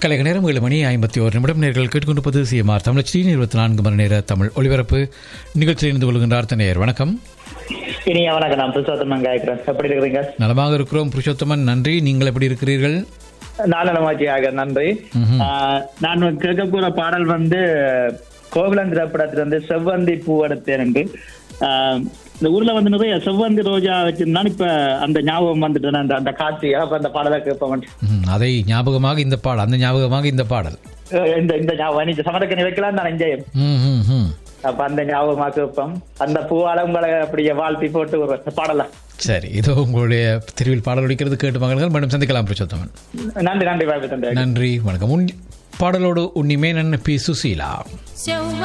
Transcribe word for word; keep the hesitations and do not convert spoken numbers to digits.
கலைக நேரம் ஏழு மணி ஐம்பத்தி ஒரு நிமிடம் நேர்கள் கேட்டுக்கொண்டிருப்பது சிஎம்ஆர் தமிழ் ஸ்ரீ இருபத்தி நான்கு மணி நேர தமிழ் ஒளிபரப்பு நிகழ்ச்சியில் இருந்து கொள்கின்றார் தனையர். வணக்கம். இனிய வணக்கம். நான் புருஷோத்தமன் கேட்கிறேன். எப்படி இருக்கிறீங்க? நலமாக இருக்கிறோம் புருஷோத்தமன், நன்றி. நீங்கள் எப்படி இருக்கிறீர்கள்? நான் நலமாச்சியாக நன்றி. நான் கேட்க போற பாடல் வந்து கோகுலம் திரைப்படத்துல வந்து செவ்வந்தி பூ எடுத்தேன் என்று. இந்த ஊர்ல வந்து நிறைய செவ்வந்தி ரோஜா வச்சிருந்தான். இப்ப அந்த ஞாபகம் வந்துட்டு அந்த அந்த காட்சியா அப்ப அந்த பாடலை கேட்பேன். அதை ஞாபகமாக இந்த பாடல், அந்த ஞாபகமாக இந்த பாடல், இந்த இந்த ஞாபகம் நீங்க சமரக்கணி வைக்கலாம் நான் என்ஜாய். அப்ப அந்த ஞாபகமாக கேட்போம். அந்த பூவால உங்களை அப்படியே வாழ்த்தி போட்டு ஒரு பாடலாம். சரி, இதோ உங்களுடைய தெருவில் பாடல் ஒலிக்கிறது, கேட்டு மகள்கள். மீண்டும் சந்திக்கலாம் புருஷோத்தமன். நன்றி நன்றி வாய்ப்பு தந்தேன். நன்றி, வணக்கம். பாடலோடு உன்னிமே நன் பி சுசீலா.